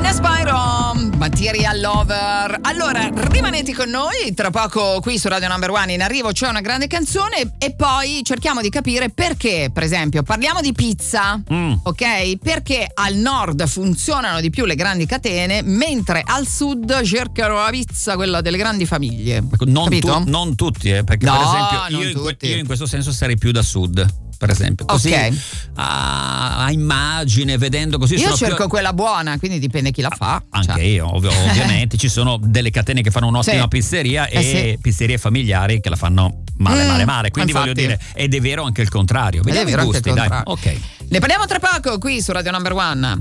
Ines Byron, Material Lover. Allora, rimanete con noi, tra poco qui su Radio Number One in arrivo c'è una grande canzone e poi cerchiamo di capire perché, per esempio, parliamo di pizza, ok? Perché al nord funzionano di più le grandi catene, mentre al sud cercano la pizza, quella delle grandi famiglie. Non tutti, perché no, per esempio io in questo senso sarei più da sud. Per esempio, così a immagine, vedendo così. Io cerco quella buona, quindi dipende chi la fa. Anche io, ovviamente. Ci sono delle catene che fanno un'ottima pizzeria e pizzerie familiari che la fanno male. Quindi infatti, voglio dire, ed è vero anche il contrario. Vediamo i gusti, dai. Ok. Ne parliamo tra poco qui su Radio Number One.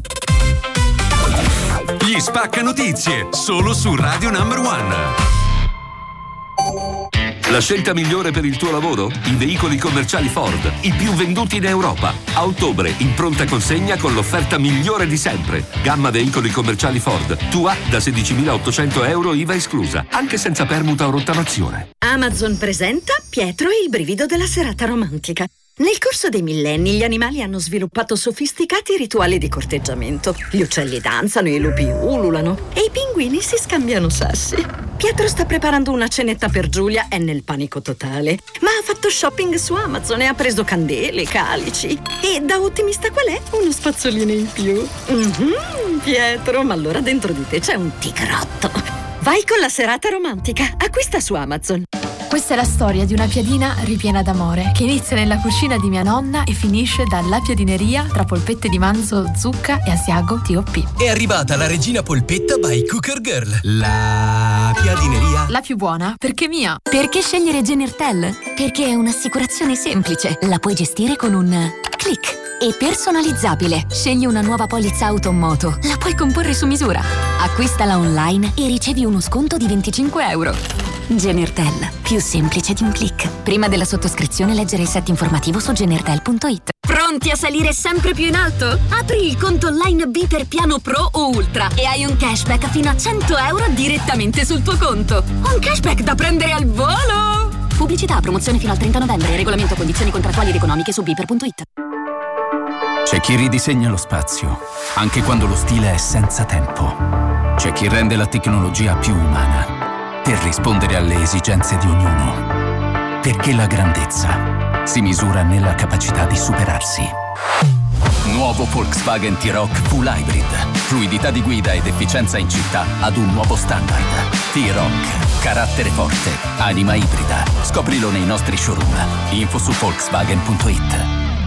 Gli spacca notizie solo su Radio Number One. La scelta migliore per il tuo lavoro? I veicoli commerciali Ford, i più venduti in Europa. A ottobre, in pronta consegna con l'offerta migliore di sempre. Gamma veicoli commerciali Ford, tua da 16.800 euro IVA esclusa, anche senza permuta o rottamazione. Amazon presenta Pietro e il brivido della serata romantica. Nel corso dei millenni gli animali hanno sviluppato sofisticati rituali di corteggiamento. Gli uccelli danzano, i lupi ululano e i pinguini si scambiano sassi. Pietro sta preparando una cenetta per Giulia, è nel panico totale. Ma ha fatto shopping su Amazon e ha preso candele, calici. E da ottimista qual è? Uno spazzolino in più. Pietro, ma allora dentro di te c'è un tigrotto. Vai con la serata romantica. Acquista su Amazon. Questa è la storia di una piadina ripiena d'amore che inizia nella cucina di mia nonna e finisce dalla piadineria tra polpette di manzo, zucca e asiago T.O.P. È arrivata la regina polpetta by Cooker Girl. La piadineria. La più buona perché mia. Perché scegliere Genertel? Perché è un'assicurazione semplice. La puoi gestire con un click. E personalizzabile. Scegli una nuova polizza auto o moto. La puoi comporre su misura. Acquistala online e ricevi uno sconto di 25 euro. Genertel, più semplice di un click. Prima della sottoscrizione leggere il set informativo su genertel.it. Pronti a salire sempre più in alto? Apri il conto online Biter Piano Pro o Ultra e hai un cashback fino a 100 euro direttamente sul tuo conto. Un cashback da prendere al volo! Pubblicità, promozione fino al 30 novembre. Regolamento, condizioni contrattuali ed economiche su biper.it. C'è chi ridisegna lo spazio, anche quando lo stile è senza tempo. C'è chi rende la tecnologia più umana, per rispondere alle esigenze di ognuno. Perché la grandezza si misura nella capacità di superarsi. Nuovo Volkswagen T-Roc Full Hybrid. Fluidità di guida ed efficienza in città ad un nuovo standard. T-Roc. Carattere forte. Anima ibrida. Scoprilo nei nostri showroom. Info su Volkswagen.it.